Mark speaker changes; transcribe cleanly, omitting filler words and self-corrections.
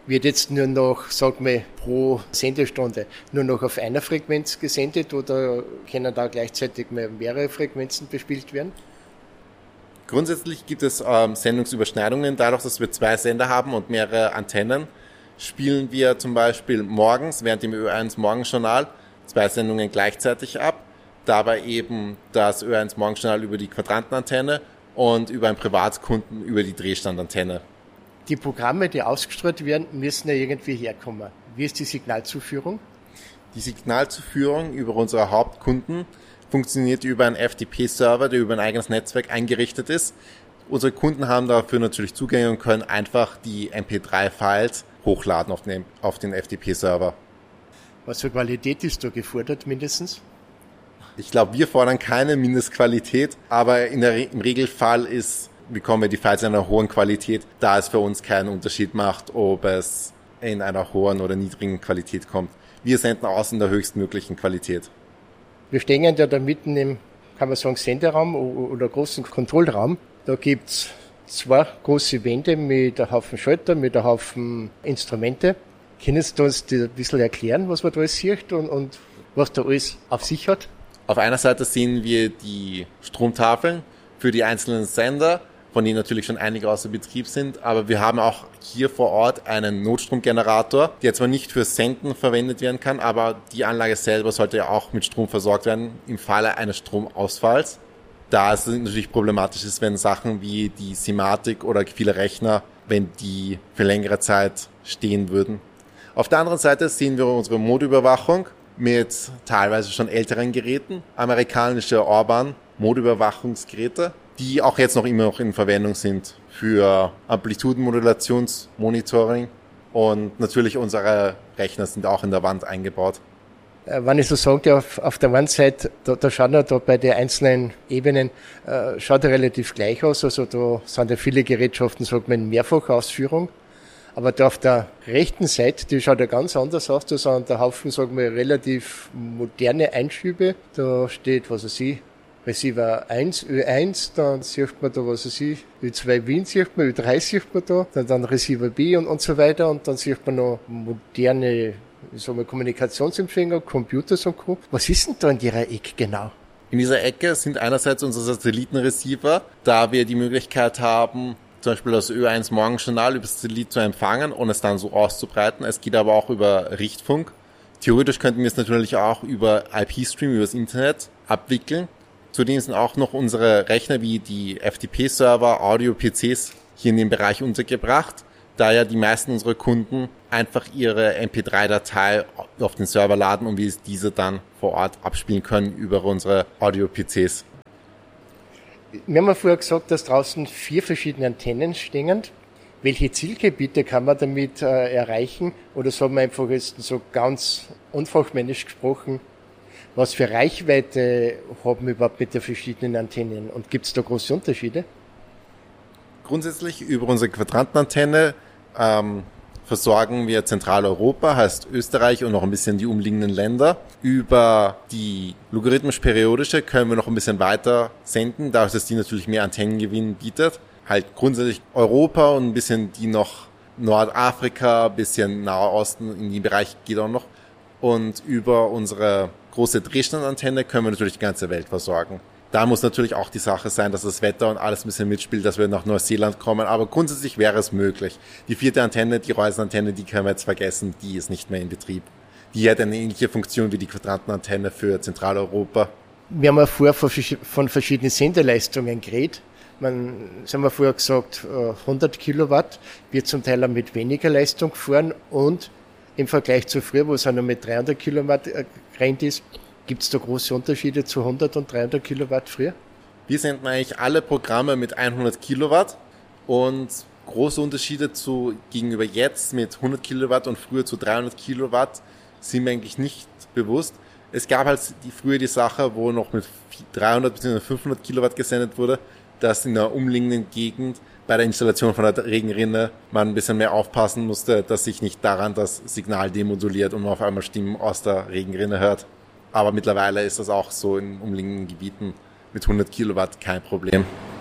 Speaker 1: Wird jetzt nur noch, sag mal, pro Sendestunde nur noch auf einer Frequenz gesendet oder können da gleichzeitig mehrere Frequenzen bespielt werden?
Speaker 2: Grundsätzlich gibt es Sendungsüberschneidungen. Dadurch, dass wir 2 Sender haben und mehrere Antennen, spielen wir zum Beispiel morgens während dem Ö1 Morgenjournal 2 Sendungen gleichzeitig ab. Dabei eben das Ö1 Morgenjournal über die Quadrantenantenne und über einen Privatkunden über die Drehstandantenne.
Speaker 1: Die Programme, die ausgestrahlt werden, müssen ja irgendwie herkommen. Wie ist die Signalzuführung?
Speaker 2: Die Signalzuführung über unsere Hauptkunden funktioniert über einen FTP-Server, der über ein eigenes Netzwerk eingerichtet ist. Unsere Kunden haben dafür natürlich Zugänge und können einfach die MP3-Files hochladen auf den FTP-Server.
Speaker 1: Was für Qualität ist da gefordert mindestens?
Speaker 2: Ich glaube, wir fordern keine Mindestqualität, aber im Regelfall bekommen wir die Files in einer hohen Qualität, da es für uns keinen Unterschied macht, ob es in einer hohen oder niedrigen Qualität kommt. Wir senden aus in der höchstmöglichen Qualität.
Speaker 1: Wir stehen ja da mitten im, kann man sagen, Senderaum oder großen Kontrollraum. Da gibt's 2 große Wände mit einem Haufen Schalter, mit einem Haufen Instrumente. Können Sie uns das ein bisschen erklären, was man da alles sieht und was da alles auf sich hat?
Speaker 2: Auf einer Seite sehen wir die Stromtafeln für die einzelnen Sender, von denen natürlich schon einige außer Betrieb sind, aber wir haben auch hier vor Ort einen Notstromgenerator, der zwar nicht fürs Senden verwendet werden kann, aber die Anlage selber sollte ja auch mit Strom versorgt werden im Falle eines Stromausfalls. Da es natürlich problematisch ist, wenn Sachen wie die SIMATIC oder viele Rechner, wenn die für längere Zeit stehen würden. Auf der anderen Seite sehen wir unsere Modeüberwachung mit teilweise schon älteren Geräten, amerikanische Orban-Modeüberwachungsgeräte, die auch jetzt noch immer noch in Verwendung sind für Amplitudenmodulationsmonitoring, und natürlich unsere Rechner sind auch in der Wand eingebaut.
Speaker 1: Wenn ich so sage, auf der einen Seite, da schauen ja da bei den einzelnen Ebenen, schaut ja relativ gleich aus, also da sind ja viele Gerätschaften, sagt man, in Mehrfachausführung. Aber da auf der rechten Seite, die schaut ja ganz anders aus, da sind der Haufen, sagen wir, relativ moderne Einschübe. Da steht, was weiß ich, Receiver 1, Ö1, dann sieht man da, was weiß ich, Ö2 Wien sieht man, Ö3 sieht man da, dann Receiver B und so weiter, und dann sieht man noch moderne, sagen wir, Kommunikationsempfänger, Computers und Co. Was ist denn da in Ihrer Ecke genau?
Speaker 2: In dieser Ecke sind einerseits unsere Satellitenreceiver, da wir die Möglichkeit haben, zum Beispiel das Ö1 Morgenjournal über Satellit zu empfangen und es dann so auszubreiten. Es geht aber auch über Richtfunk. Theoretisch könnten wir es natürlich auch über IP-Stream, über das Internet abwickeln. Zudem sind auch noch unsere Rechner wie die FTP-Server, Audio-PCs hier in dem Bereich untergebracht, da ja die meisten unserer Kunden einfach ihre MP3-Datei auf den Server laden und wir diese dann vor Ort abspielen können über unsere Audio-PCs.
Speaker 1: Wir haben ja vorher gesagt, dass draußen 4 verschiedene Antennen stehen. Welche Zielgebiete kann man damit erreichen? Oder sagen wir einfach jetzt so ganz unfachmännisch gesprochen, was für Reichweite haben wir überhaupt mit den verschiedenen Antennen? Und gibt es da große Unterschiede?
Speaker 2: Grundsätzlich über unsere Quadrantenantenne versorgen wir Zentraleuropa, heißt Österreich und noch ein bisschen die umliegenden Länder. Über die logarithmisch-periodische können wir noch ein bisschen weiter senden, dadurch, dass die natürlich mehr Antennengewinn bietet. Halt grundsätzlich Europa und ein bisschen die noch Nordafrika, ein bisschen Nahe Osten, in den Bereich geht auch noch. Und über unsere große Drehstandantenne können wir natürlich die ganze Welt versorgen. Da muss natürlich auch die Sache sein, dass das Wetter und alles ein bisschen mitspielt, dass wir nach Neuseeland kommen. Aber grundsätzlich wäre es möglich. Die 4. Antenne, die Reusenantenne, die können wir jetzt vergessen. Die ist nicht mehr in Betrieb. Die hat eine ähnliche Funktion wie die Quadrantenantenne für Zentraleuropa.
Speaker 1: Wir haben ja vorher von verschiedenen Sendeleistungen geredet. Das haben wir vorher gesagt, 100 Kilowatt wird zum Teil auch mit weniger Leistung gefahren, und im Vergleich zu früher, wo es auch noch mit 300 Kilowatt gerannt ist, gibt es da große Unterschiede zu 100 und 300 Kilowatt früher?
Speaker 2: Wir senden eigentlich alle Programme mit 100 Kilowatt und große Unterschiede gegenüber jetzt mit 100 Kilowatt und früher zu 300 Kilowatt sind mir eigentlich nicht bewusst. Es gab halt früher die Sache, wo noch mit 300 bzw. 500 Kilowatt gesendet wurde, dass in der umliegenden Gegend bei der Installation von der Regenrinne man ein bisschen mehr aufpassen musste, dass sich nicht daran das Signal demoduliert und man auf einmal Stimmen aus der Regenrinne hört. Aber mittlerweile ist das auch so in umliegenden Gebieten mit 100 Kilowatt kein Problem.